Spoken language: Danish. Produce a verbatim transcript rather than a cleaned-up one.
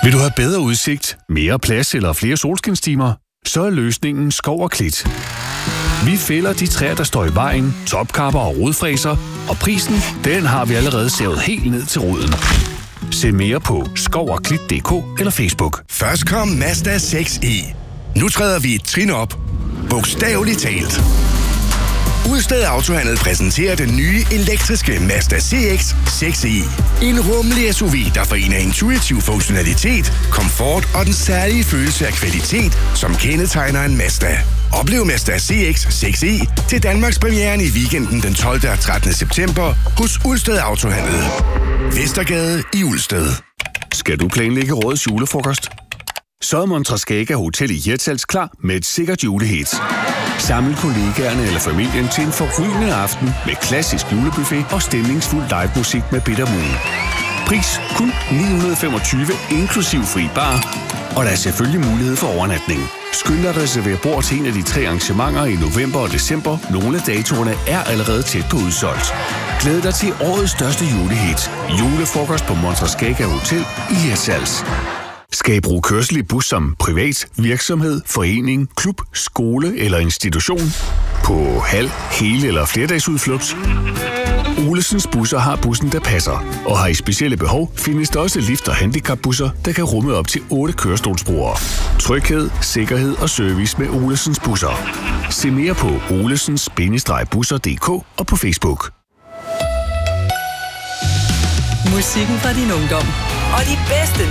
Vil du have bedre udsigt, mere plads eller flere solskinstimer? Så er løsningen skov og klit. Vi fælder de træer, der står i vejen, topkapper og rodfræser, og prisen, den har vi allerede savet helt ned til roden. Se mere på skov og klit punktum d k eller Facebook. Først kom Mazda seks e. Nu træder vi et trin op. Bogstaveligt talt. Ulsted Autohandel præsenterer den nye elektriske Mazda C X seks e. En rummelig S U V, der forener intuitiv funktionalitet, komfort og den særlige følelse af kvalitet, som kendetegner en Mazda. Oplev Mazda C X seks e til Danmarks premieren i weekenden den tolvte og trettende september hos Ulsted Autohandel. Vestergade i Ulsted. Skal du planlægge årets julefrokost? Så er Montrascaga Hotel i Hirtshals klar med et sikkert julehit. Samle kollegaerne eller familien til en forrygende aften med klassisk julebuffet og stemningsfuld livemusik med Bitter Moon. Pris kun ni hundrede og femogtyve inklusiv fri bar, og der er selvfølgelig mulighed for overnatning. Skynd dig at reservere bord til en af de tre arrangementer i november og december. Nogle af datorerne er allerede tæt på udsolgt. Glæd dig til årets største julehit. Julefrokost på Montrascaga Hotel i Hirtshals. Skal I bruge kørsel i bus som privat, virksomhed, forening, klub, skole eller institution? På halv, hele eller flerdagsudflugt? Olesens busser har bussen, der passer. Og har I specielle behov, findes der også lift- og handicapbusser, der kan rumme op til otte kørestolsbrugere. Tryghed, sikkerhed og service med Olesens busser. Se mere på olesens bindestreg busser punktum d k og på Facebook. Musikken fra din ungdom og de bedste